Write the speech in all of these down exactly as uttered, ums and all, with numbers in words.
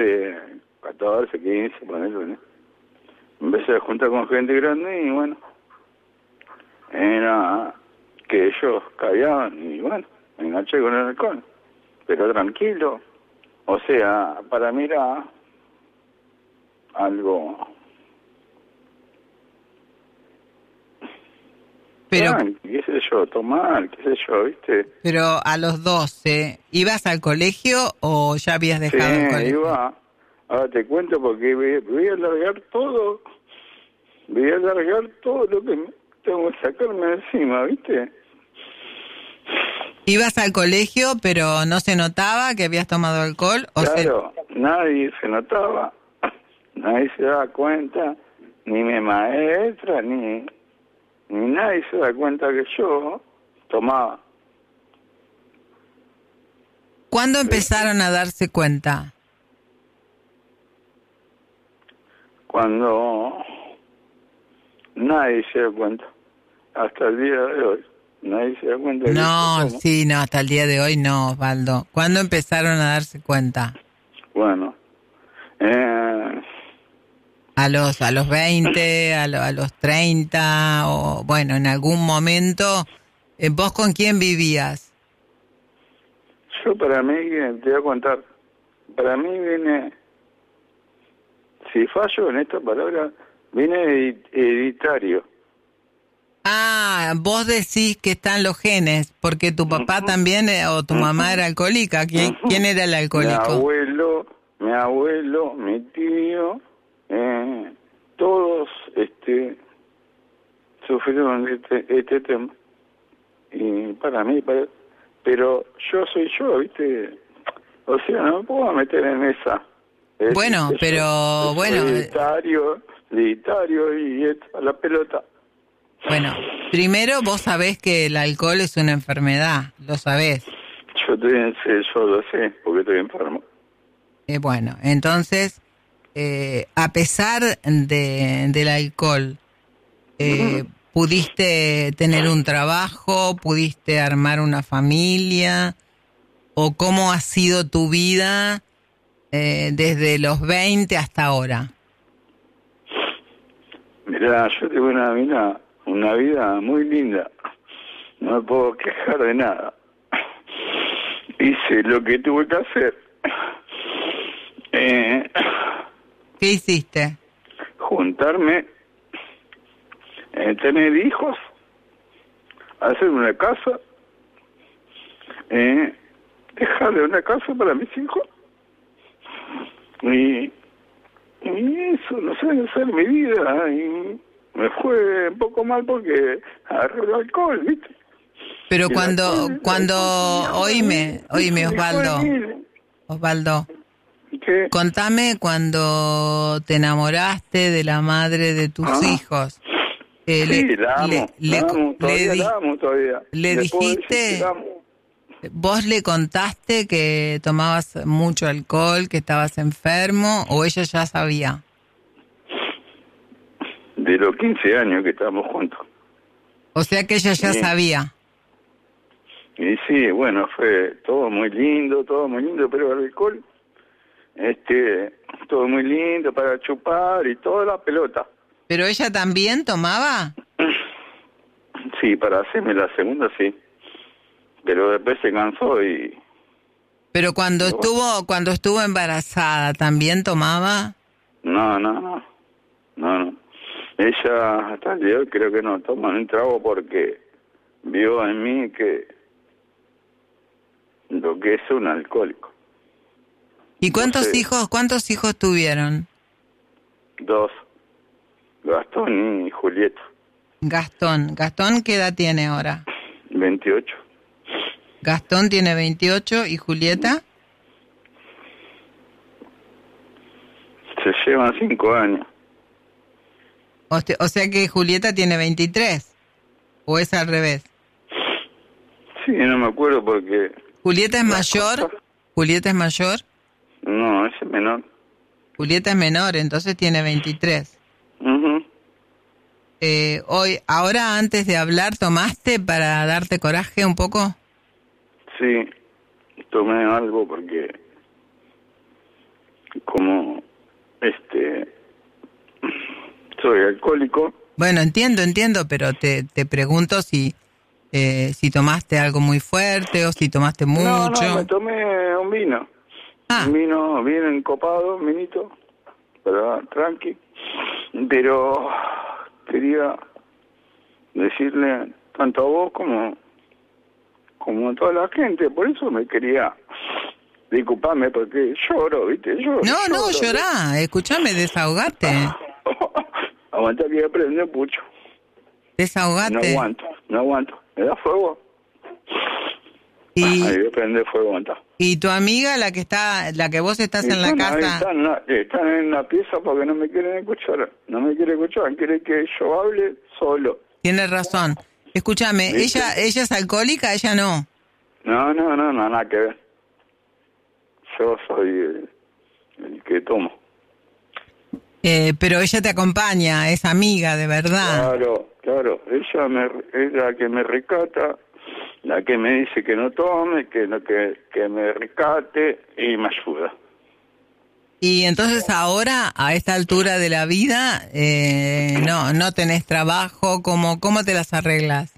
de catorce, quince, ponele, ¿no? Empecé a juntar con gente grande y bueno, era que ellos callaban y bueno, me enganché con el alcohol, pero tranquilo. O sea, para mí era algo... Pero, Ay, qué sé yo, tomar, qué sé yo, ¿viste? pero a los doce, ¿ibas al colegio o ya habías dejado Sí, el colegio? iba. Ahora te cuento porque voy, voy a largar todo, voy a largar todo lo que me- tengo que sacarme encima, ¿viste? ¿Ibas al colegio pero no se notaba que habías tomado alcohol? O se... Claro, nadie se notaba, nadie se daba cuenta, ni mi maestra, ni, ni nadie se da cuenta que yo tomaba. ¿Cuándo empezaron a darse cuenta? Cuando nadie se da cuenta, hasta el día de hoy, nadie se da cuenta que yo No, tomo. sí, no, hasta el día de hoy no, Osvaldo. ¿Cuándo empezaron a darse cuenta? Bueno, eh, ¿A los a los veinte, a, lo- a los treinta o bueno, en algún momento? eh, ¿Vos con quién vivías? yo para mí, eh, te voy a contar, para mí viene, si fallo en esta palabra, viene edi- hereditario. Ah, vos decís que están los genes, porque tu papá también eh, o tu mamá era alcohólica. ¿Quién, quién era el Mi alcohólico? abuelo, mi abuelo, mi tío, eh, todos este sufrieron este, este tema. Y para mí, para, pero yo soy yo, ¿viste? O sea, no me puedo meter en esa. Es, Bueno, ¿viste? pero Yo- yo soy bueno, eh, hereditario, hereditario y esto, la pelota. bueno, primero vos sabés que el alcohol es una enfermedad, lo sabés. Yo, estoy, sé, yo lo sé, porque estoy enfermo. Eh, bueno, entonces, eh, a pesar de, del alcohol, eh, ¿pudiste tener un trabajo? ¿Pudiste armar una familia? ¿O cómo ha sido tu vida eh, desde los veinte hasta ahora? Mirá, yo tengo una vida, una vida muy linda. No me puedo quejar de nada. Hice lo que tuve que hacer. Eh, ¿Qué hiciste? juntarme, eh, tener hijos, hacer una casa, eh, dejarle una casa para mis hijos. Y, y eso, no sé, hacer mi vida. Y me fue un poco mal porque agarré el alcohol, ¿viste? Pero Y el cuando, alcohol- el cuando, alcohol es un hijo de oíme, mil, oíme, es un hijo de Osvaldo, mil. Osvaldo, ¿Qué? contame cuando te enamoraste de la madre de tus Ah, hijos. Eh, sí, le, la le, amo, le, la amo, le todavía di- la amo todavía. le Le puedo decir que dijiste, la amo. vos le contaste que tomabas mucho alcohol, que estabas enfermo, o ella ya sabía. De los quince años que estamos juntos. O sea que ella ya Sí. sabía. Y sí, bueno, fue todo muy lindo, todo muy lindo, pero el alcohol, este, todo muy lindo para chupar y toda la pelota. ¿Pero ella también tomaba? Sí, para hacerme la segunda sí, pero después se cansó y... Pero cuando Pero bueno. estuvo, cuando estuvo embarazada, ¿también tomaba? No, no, no, no, no. Ella hasta el día de hoy creo que no toma un trago porque vio en mí que lo que es un alcohólico. ¿Y cuántos Entonces, hijos, cuántos hijos tuvieron? dos, Gastón y Julieta, Gastón. ¿Gastón qué edad tiene ahora? veintiocho. Gastón tiene veintiocho y Julieta. Se llevan cinco años. O, te- o sea que Julieta tiene veintitrés. ¿O es al revés? Sí, no me acuerdo porque... ¿Julieta es Las mayor? cosas- ¿Julieta es mayor? No, ese es menor. Julieta es menor, entonces tiene veintitrés. Ujú. Eh, hoy, ahora antes de hablar, ¿tomaste para darte coraje un poco? Sí, tomé algo porque como este soy alcohólico. Bueno, entiendo, entiendo, pero te, te pregunto si eh, si tomaste algo muy fuerte o si tomaste mucho. No, no, me tomé un vino. Ah. Un vino bien encopado, un vinito, pero tranqui. Pero quería decirle tanto a vos como, como a toda la gente, por eso me quería disculparme, porque lloro, ¿viste? Lloro, No, lloro, no, llorá, escúchame, desahogate. Aguanta que aprende mucho. Desahogate. No aguanto, no aguanto. Me da fuego. Y, ahí voy a prender fuego, aguanta. y tu amiga, la que está, la que vos estás en la Están ahí, casa. Están, la- están en la pieza porque no me quieren escuchar. No me quiere escuchar, quiere que yo hable solo. Tienes razón. Escúchame, ¿Viste? ella, ella es alcohólica, ella no. No, no, no, no, nada que ver. Yo soy el, el que tomo. Eh, pero ella te acompaña, es amiga de verdad. Claro, claro. Ella me, es la que me rescata, la que me dice que no tome, que, no, que, que me rescate y me ayuda. Y entonces ahora, a esta altura de la vida, eh, no no tenés trabajo, ¿cómo, cómo te las arreglas?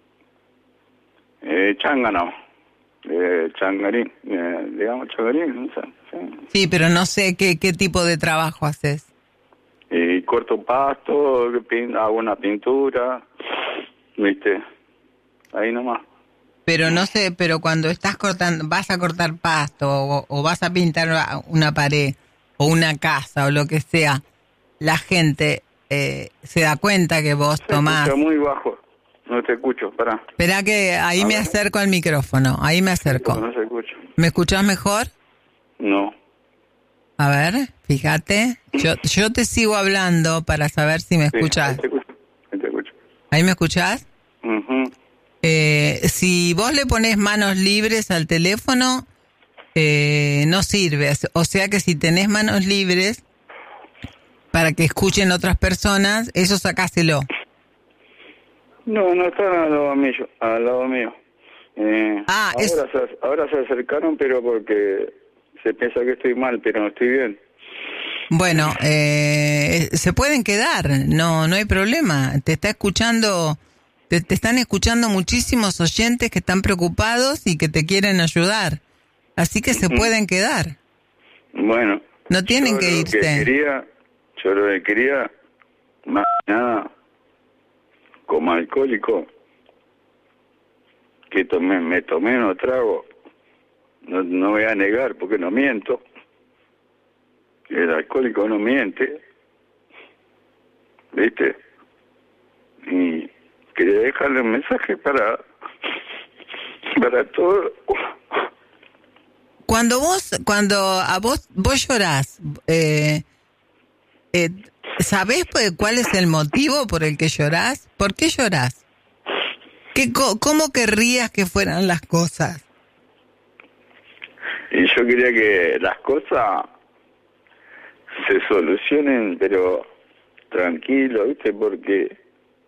Eh, chángano. Eh, changarín. Eh, digamos changarín, no sé. Sí. Sí, pero no sé qué, qué tipo de trabajo haces. Y corto pasto, pin- hago una pintura, ¿viste? Ahí nomás. Pero no sé, pero cuando estás cortando, vas a cortar pasto o, o vas a pintar una pared o una casa o lo que sea, la gente eh, se da cuenta que vos Se tomás. escucha muy bajo, no te escucho, pará. Espera que ahí A me ver. acerco al micrófono, ahí me acerco. No se escucha. ¿Me escuchás mejor? No. A ver, fíjate. Yo, yo te sigo hablando para saber si me Sí, escuchás. ahí te escucho, ahí te escucho. ¿Ahí me escuchás? Ujú. Eh, si vos le pones manos libres al teléfono, eh, no sirve. O sea que si tenés manos libres para que escuchen otras personas, eso sacáselo. No, no están al lado mío. Al lado mío. Eh, Ah, ahora, es- se, ahora se acercaron, pero porque se piensa que estoy mal, pero no estoy bien. Bueno, eh, se pueden quedar, no no hay problema. Te está escuchando, te, te están escuchando muchísimos oyentes que están preocupados y que te quieren ayudar. Así que se Ujú. pueden quedar. Bueno. No tienen yo que lo irse. quería, yo lo que quería, más que nada, como alcohólico, que tomé, me tomé unos tragos, no, no voy a negar porque no miento, el alcohólico no miente, ¿viste? Y quería dejarle un mensaje para, para todo. Cuando vos, cuando a vos, vos llorás, eh, eh, ¿sabés pues, cuál es el motivo por el que llorás? ¿Por qué llorás? ¿Qué, co- ¿Cómo querrías que fueran las cosas? Y yo quería que las cosas se solucionen, pero tranquilo, ¿viste? Porque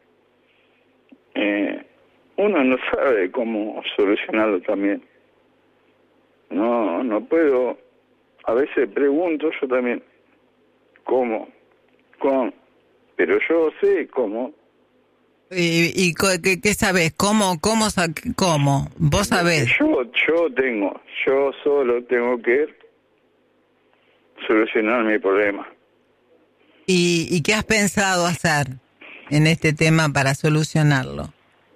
eh, uno no sabe cómo solucionarlo también. No, no puedo. A veces pregunto yo también, ¿cómo? ¿Cómo? Pero yo sé cómo. ¿Y, y co- qué, qué sabés? ¿Cómo, cómo, sa- cómo? ¿Vos sabés? Yo, yo tengo, yo solo tengo que solucionar mi problema. ¿Y, ¿Y qué has pensado hacer en este tema para solucionarlo?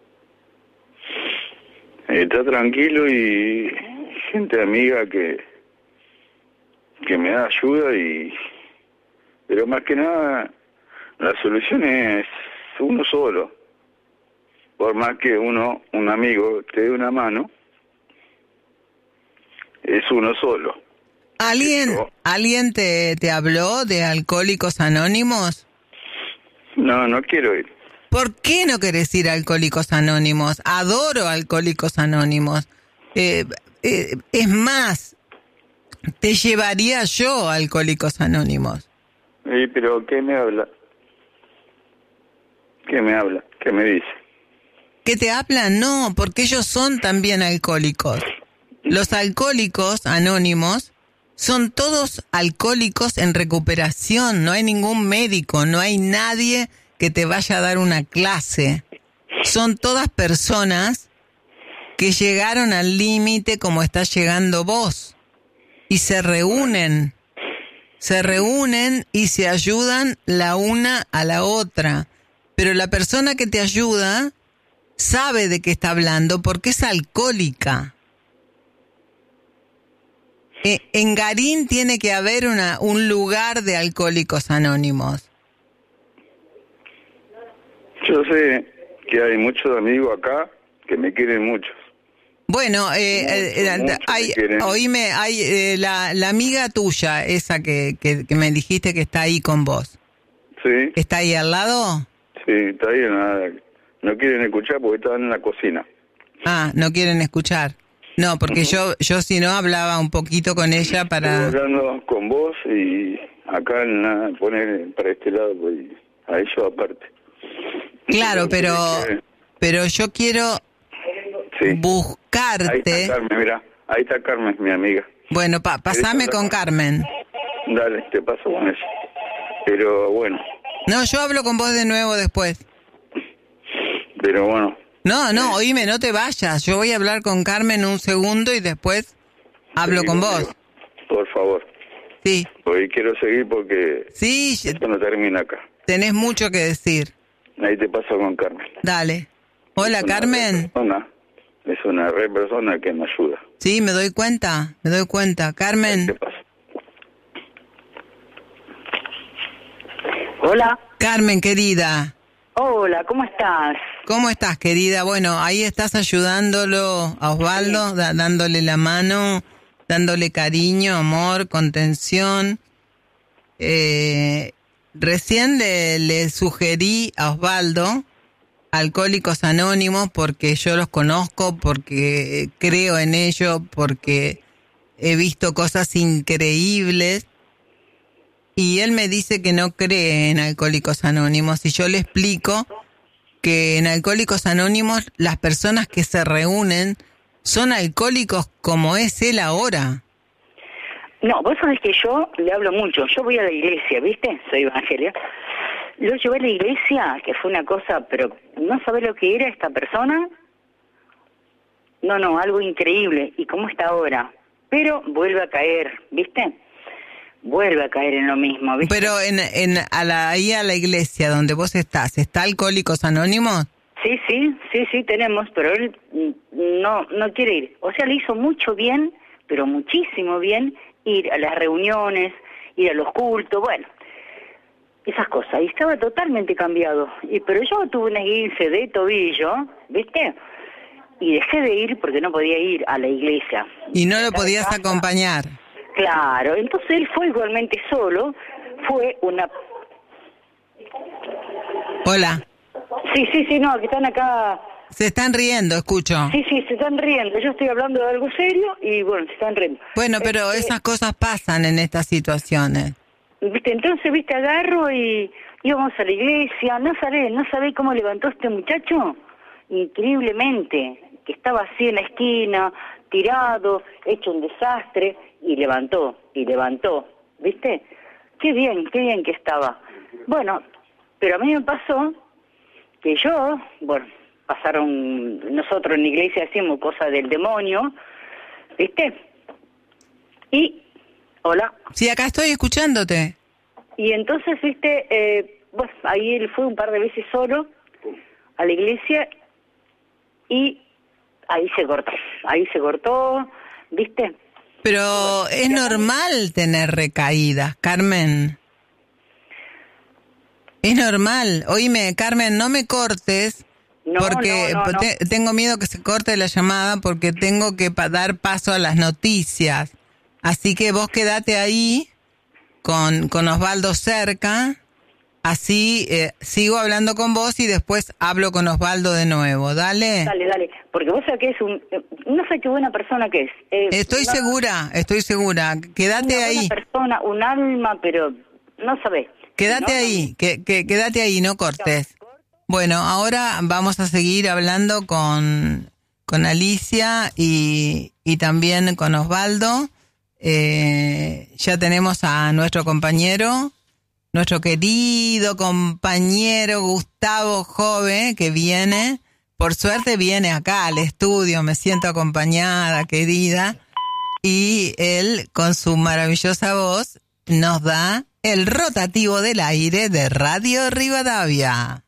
Está tranquilo y gente amiga que que me da ayuda, y pero más que nada la solución es uno solo. Por más que uno, un amigo, te dé una mano, es uno solo. ¿Alguien, Eso. ¿alguien te, te habló de Alcohólicos Anónimos? No, no quiero ir. ¿Por qué no querés ir a Alcohólicos Anónimos? Adoro Alcohólicos Anónimos. Eh, eh, es más, te llevaría yo a Alcohólicos Anónimos. Eh, pero ¿qué me habla? ¿Qué me habla? ¿Qué me dice? ¿Qué te hablan? No, porque ellos son también alcohólicos. Los alcohólicos anónimos son todos alcohólicos en recuperación, no hay ningún médico, no hay nadie que te vaya a dar una clase. Son todas personas que llegaron al límite como estás llegando vos y se reúnen, se reúnen y se ayudan la una a la otra. Pero la persona que te ayuda sabe de qué está hablando porque es alcohólica. Eh, en Garín tiene que haber una, un lugar de alcohólicos anónimos. Yo sé que hay muchos amigos acá que me quieren mucho. Bueno, eh, mucho, eh, mucho hay, me oíme, hay eh, la, la amiga tuya, esa que, que, que me dijiste que está ahí con vos. Sí. ¿Está ahí al lado? Sí, está ahí. Nada. No quieren escuchar porque están en la cocina. Ah, no quieren escuchar. No, porque uh-huh. yo yo si no hablaba un poquito con ella para... Estoy hablando con vos y acá nada, poner para este lado, pues, a ellos aparte. Claro, pero pero yo quiero sí. buscarte... Ahí está Carmen, mira, ahí está Carmen, mi amiga. Bueno, pa, pasame con Carmen. Dale, te paso con ella. Pero bueno. No, yo hablo con vos de nuevo después. Pero bueno. No, no, oíme, no te vayas. Yo voy a hablar con Carmen un segundo y después hablo sí, con vos. Por favor. Sí. Hoy quiero seguir porque sí, esto no termina acá. Tenés mucho que decir. Ahí te paso con Carmen. Dale. Hola, es Carmen. Persona, es una re persona que me ayuda. Sí, me doy cuenta, me doy cuenta. Carmen. ¿Qué pasa? Hola. Carmen, querida. Hola, ¿cómo estás? ¿Cómo estás, querida? Bueno, ahí estás ayudándolo a Osvaldo, sí. da, dándole la mano, dándole cariño, amor, contención. Eh, recién le, le sugerí a Osvaldo Alcohólicos Anónimos porque yo los conozco, porque creo en ello, porque he visto cosas increíbles. Y él me dice que no cree en Alcohólicos Anónimos y yo le explico que en Alcohólicos Anónimos las personas que se reúnen son alcohólicos como es él ahora. No, vos sabés que yo le hablo mucho. Yo voy a la iglesia, ¿viste? Soy Evangelia. Lo llevé a la iglesia, que fue una cosa, pero no sabés lo que era esta persona. No, no, algo increíble. ¿Y cómo está ahora? Pero vuelve a caer, ¿viste? Vuelve a caer en lo mismo, ¿viste? Pero en, en a la, ahí a la iglesia donde vos estás, ¿está Alcohólicos Anónimos? Sí, sí, sí, sí, tenemos, pero él no no quiere ir. O sea, le hizo mucho bien, pero muchísimo bien, ir a las reuniones, ir a los cultos, bueno, esas cosas. Y estaba totalmente cambiado. Y pero yo tuve un esguince de tobillo, ¿viste? Y dejé de ir porque no podía ir a la iglesia. ¿Y no lo podías acompañar? Claro, entonces él fue igualmente solo, fue una... Hola. Sí, sí, sí, no, que están acá... Se están riendo, escucho. Sí, sí, se están riendo, yo estoy hablando de algo serio y bueno, se están riendo. Bueno, pero este, esas cosas pasan en estas situaciones. Viste, entonces, viste, agarro y íbamos a la iglesia, no sabés, no sabés cómo levantó este muchacho, increíblemente, que estaba así en la esquina, tirado, hecho un desastre... Y levantó, y levantó, ¿viste? Qué bien, qué bien que estaba. Bueno, pero a mí me pasó que yo, bueno, pasaron, nosotros en la iglesia hacíamos cosas del demonio, ¿viste? Y, hola. Sí, acá estoy escuchándote. Y entonces, ¿viste? Eh, bueno, ahí él fue un par de veces solo a la iglesia y ahí se cortó, ahí se cortó, ¿viste? Pero es normal tener recaídas, Carmen. Es normal. Oíme, Carmen, no me cortes no, porque no, no, te, no. tengo miedo que se corte la llamada porque tengo que pa- dar paso a las noticias. Así que vos quedate ahí con, con Osvaldo cerca. Así eh, sigo hablando con vos y después hablo con Osvaldo de nuevo. Dale. Dale, dale. Porque vos sabés que es un... No sé qué buena persona que es. Eh, estoy una, segura, estoy segura. Quédate una ahí. Una persona, un alma, pero no sabés. Quédate ¿no? ahí, que, que, quédate ahí, no cortes. Bueno, ahora vamos a seguir hablando con, con Alicia y, y también con Osvaldo. eh, ya tenemos a nuestro compañero, nuestro querido compañero Gustavo Jove, que viene, por suerte viene acá al estudio, me siento acompañada, querida, y él con su maravillosa voz nos da el rotativo del aire de Radio Rivadavia.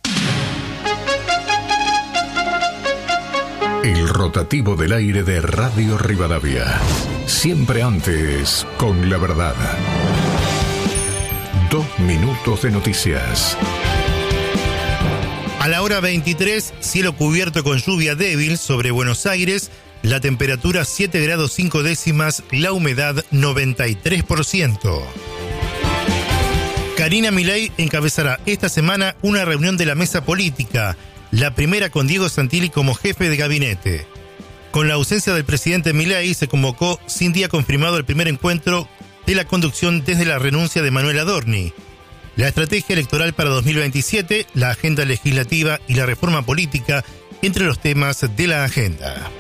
El rotativo del aire de Radio Rivadavia. Siempre antes, con la verdad. Dos minutos de noticias. A la hora veintitrés, cielo cubierto con lluvia débil sobre Buenos Aires, la temperatura siete grados cinco décimas, la humedad noventa y tres por ciento. Karina Milei encabezará esta semana una reunión de la mesa política, la primera con Diego Santilli como jefe de gabinete. Con la ausencia del presidente Milei se convocó sin día confirmado el primer encuentro de la conducción desde la renuncia de Manuel Adorni. La estrategia electoral para dos mil veintisiete, la agenda legislativa y la reforma política entre los temas de la agenda.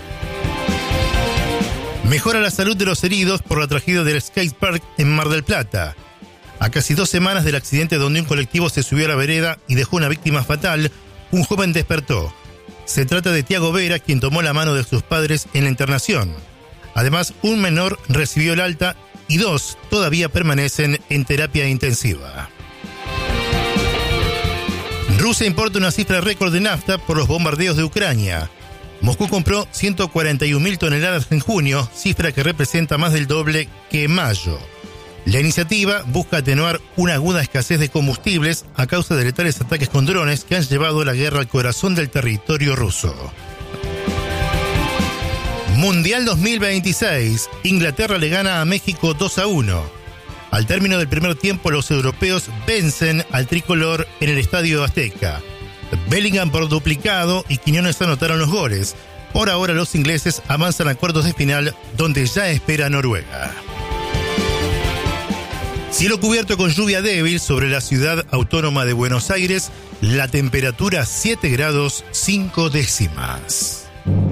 Mejora la salud de los heridos por la tragedia del skate park en Mar del Plata. A casi dos semanas del accidente donde un colectivo se subió a la vereda y dejó una víctima fatal, un joven despertó. Se trata de Tiago Vera, quien tomó la mano de sus padres en la internación. Además, un menor recibió el alta y dos todavía permanecen en terapia intensiva. Rusia importa una cifra récord de nafta por los bombardeos de Ucrania. Moscú compró ciento cuarenta y un mil toneladas en junio, cifra que representa más del doble que en mayo. La iniciativa busca atenuar una aguda escasez de combustibles a causa de letales ataques con drones que han llevado la guerra al corazón del territorio ruso. Mundial dos mil veintiséis. Inglaterra le gana a México dos a uno. Al término del primer tiempo, los europeos vencen al tricolor en el Estadio Azteca. Bellingham por duplicado y Quiñones anotaron los goles. Por ahora los ingleses avanzan a cuartos de final, donde ya espera Noruega. Cielo cubierto con lluvia débil sobre la ciudad autónoma de Buenos Aires, la temperatura siete grados cinco décimas.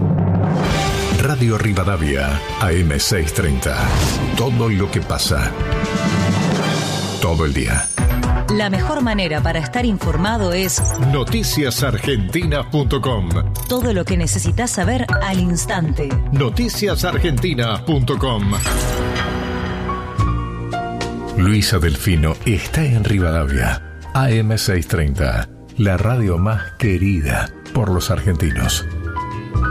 Radio Rivadavia, A M seiscientos treinta. Todo lo que pasa. Todo el día. La mejor manera para estar informado es noticias argentinas punto com. Todo lo que necesitas saber al instante. noticias argentinas punto com. Luisa Delfino está en Rivadavia, A M seiscientos treinta, la radio más querida por los argentinos.